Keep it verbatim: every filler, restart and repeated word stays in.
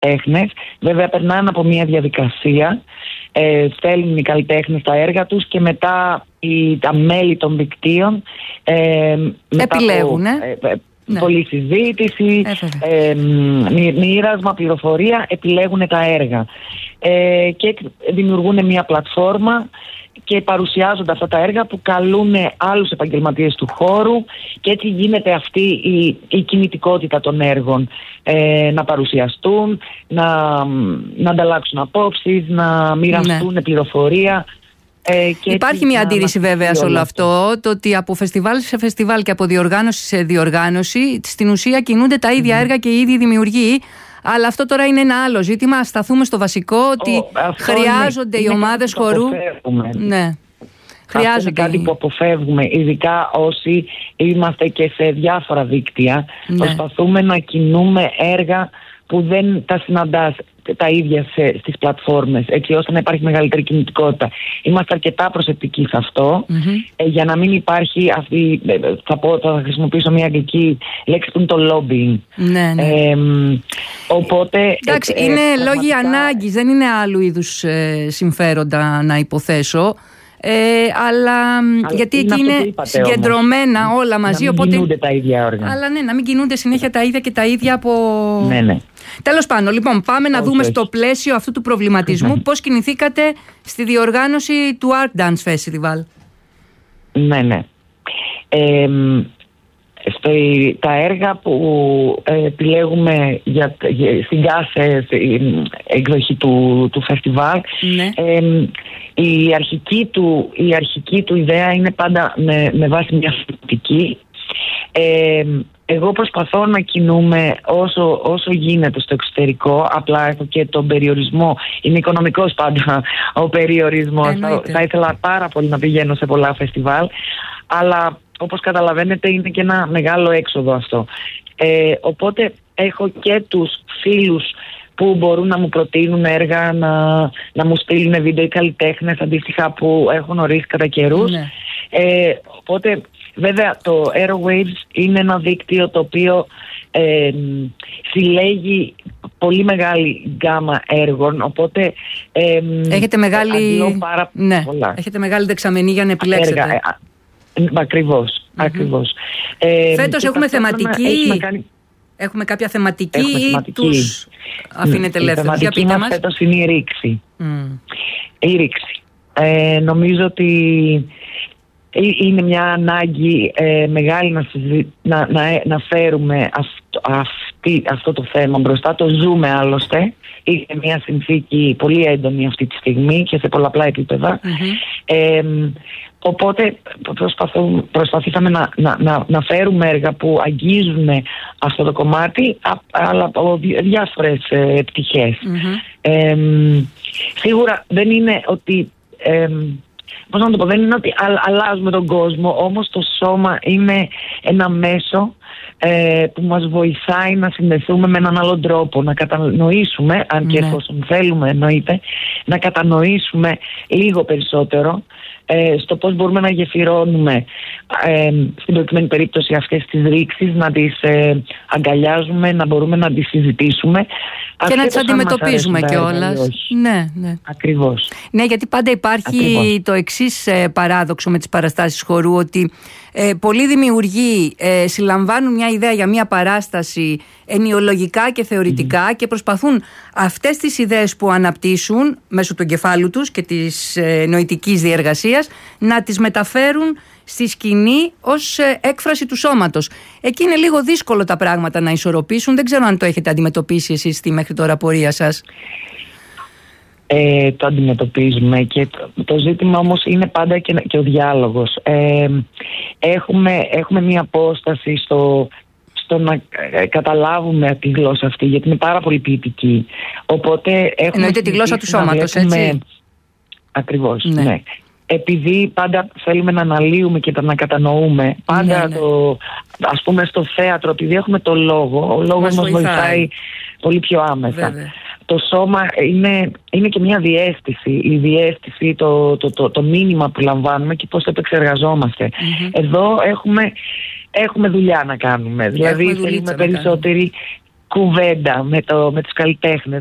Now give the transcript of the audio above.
καλλιτέχνες. Βέβαια περνάνε από μια διαδικασία, ε, στέλνουν οι καλλιτέχνες τα έργα τους και μετά οι, τα μέλη των δικτύων ε, επιλέγουν. Ε, ε, ναι. Πολλή συζήτηση, ε, μοίρασμα, πληροφορία, επιλέγουν τα έργα ε, και δημιουργούν μια πλατφόρμα και παρουσιάζονται αυτά τα έργα που καλούν άλλους επαγγελματίες του χώρου και έτσι γίνεται αυτή η, η κινητικότητα των έργων, ε, να παρουσιαστούν, να, να ανταλλάξουν απόψεις, να μοιραστούν ναι. πληροφορία. Ε, και Υπάρχει μια αντίρρηση βέβαια σε όλο αυτό, το ότι από φεστιβάλ σε φεστιβάλ και από διοργάνωση σε διοργάνωση στην ουσία κινούνται τα ίδια mm. έργα και οι ίδιοι δημιουργοί. Αλλά αυτό τώρα είναι ένα άλλο ζήτημα. Ας σταθούμε στο βασικό, ότι Ο, χρειάζονται είναι, οι ομάδες χορού. Ναι. Χρειάζονται. Αυτό είναι κάτι που αποφεύγουμε, ειδικά όσοι είμαστε και σε διάφορα δίκτυα. Ναι. Προσπαθούμε να κινούμε έργα που δεν τα συναντάς τα ίδια σε, στις πλατφόρμες, έτσι ώστε να υπάρχει μεγαλύτερη κινητικότητα. Είμαστε αρκετά προσεκτικοί σε αυτό, mm-hmm. ε, για να μην υπάρχει αυτή, θα, πω, θα χρησιμοποιήσω μια αγγλική λέξη που είναι το lobbying. Ναι, ναι. Ε, οπότε, εντάξει, ε, είναι ε, λόγοι ανάγκης, δεν είναι άλλου είδους ε, συμφέροντα να υποθέσω. Ε, αλλά, αλλά γιατί εκεί είναι συγκεντρωμένα όμως, όλα μαζί. Να μην οπότε, κινούνται τα ίδια όργανα. Αλλά ναι, να μην κινούνται συνέχεια τα ίδια και τα ίδια από. Ναι, ναι. Τέλος πάντων, λοιπόν, πάμε να όχι, δούμε όχι. στο πλαίσιο αυτού του προβληματισμού πώς κινηθήκατε στη διοργάνωση του Arc Dance Festival. Ναι, ναι. Ε, στο, τα έργα που ε, επιλέγουμε για, για, στην κάθε εκδοχή του, του φεστιβάλ, ναι. ε, η, αρχική του, η αρχική του ιδέα είναι πάντα με, με βάση μια θεματική. Ε, εγώ προσπαθώ να κινούμε όσο, όσο γίνεται στο εξωτερικό. Απλά έχω και τον περιορισμό. Είναι οικονομικός πάντα ο περιορισμός. Θα, θα ήθελα πάρα πολύ να πηγαίνω σε πολλά φεστιβάλ, αλλά όπως καταλαβαίνετε είναι και ένα μεγάλο έξοδο αυτό. Ε, οπότε έχω και τους φίλους που μπορούν να μου προτείνουν έργα, να, να μου στείλουν βίντεο, οι καλλιτέχνες αντίστοιχα που έχουν ορίσει κατά καιρούς. Ναι. Ε, οπότε βέβαια το Aerowaves είναι ένα δίκτυο το οποίο ε, συλλέγει πολύ μεγάλη γκάμα έργων, οπότε ε, έχετε μεγάλη, πάρα ναι, πολλά. Έχετε μεγάλη δεξαμενή για να επιλέξετε. Έργα, ε, ακριβώς, mm-hmm. ακριβώς. Ε, Φέτος έχουμε θεματική, έχουμε, κάνει... έχουμε κάποια θεματική έχουμε ή θεματική. Τους αφήνετε mm, ελεύθερους? Για πείτε μας. Φέτος είναι η ρήξη. Mm. Η ρήξη. Ε, νομίζω ότι είναι μια ανάγκη ε, μεγάλη να, συζη... να, να, να φέρουμε αυτό, αυτή, αυτό το θέμα μπροστά. Το ζούμε άλλωστε. Είναι μια συνθήκη πολύ έντονη αυτή τη στιγμή και σε πολλαπλά επίπεδα. Mm-hmm. Ε, οπότε προσπαθήσαμε να, να, να, να φέρουμε έργα που αγγίζουν αυτό το κομμάτι, αλλά από διάφορες ε, πτυχές. Mm-hmm. Ε, σίγουρα δεν είναι ότι... Ε, Πώς να το πω, δεν είναι ότι αλλάζουμε τον κόσμο, όμως το σώμα είναι ένα μέσο ε, που μας βοηθάει να συνδεθούμε με έναν άλλον τρόπο, να κατανοήσουμε, αν και ναι. εφόσον θέλουμε εννοείται, να κατανοήσουμε λίγο περισσότερο ε, στο πώς μπορούμε να γεφυρώνουμε ε, στην προκειμένη περίπτωση αυτές τις ρήξεις, να τις ε, αγκαλιάζουμε, να μπορούμε να τις συζητήσουμε και να τις αντιμετωπίζουμε κιόλας. Ναι, ναι. Ακριβώς. Ναι, γιατί πάντα υπάρχει Ακριβώς. το εξής ε, παράδοξο με τις παραστάσεις χορού, ότι ε, πολλοί δημιουργοί ε, συλλαμβάνουν μια ιδέα για μια παράσταση ενοιολογικά και θεωρητικά mm. και προσπαθούν αυτές τις ιδέες που αναπτύσσουν μέσω του εγκεφάλου τους και της ε, νοητικής διεργασίας να τις μεταφέρουν στη σκηνή ως ε, έκφραση του σώματος. Εκεί είναι λίγο δύσκολο τα πράγματα να ισορροπήσουν. Δεν ξέρω αν το έχετε αντιμετωπίσει εσείς στη μέχρι τώρα πορεία σας. Ε, το αντιμετωπίζουμε και το, το ζήτημα όμως είναι πάντα και, και ο διάλογος. Ε, έχουμε, έχουμε μία απόσταση στο, στο να ε, καταλάβουμε τη γλώσσα αυτή, γιατί είναι πάρα πολύ ποιητική. Οπότε εννοείται τη γλώσσα του σώματος, βλέπουμε... έτσι. Ακριβώς, ναι. ναι. Επειδή πάντα θέλουμε να αναλύουμε και να κατανοούμε, πάντα ναι, ναι. το, ας πούμε στο θέατρο, επειδή έχουμε το λόγο, ο λόγος μας, μας βοηθάει. βοηθάει πολύ πιο άμεσα. Βέβαια. Το σώμα είναι, είναι και μια διαίσθηση, η διαίσθηση, το, το, το, το μήνυμα που λαμβάνουμε και πώς το επεξεργαζόμαστε. Mm-hmm. Εδώ έχουμε, έχουμε δουλειά να κάνουμε, δηλαδή θέλουμε περισσότερη κουβέντα με, το, με τους καλλιτέχνες.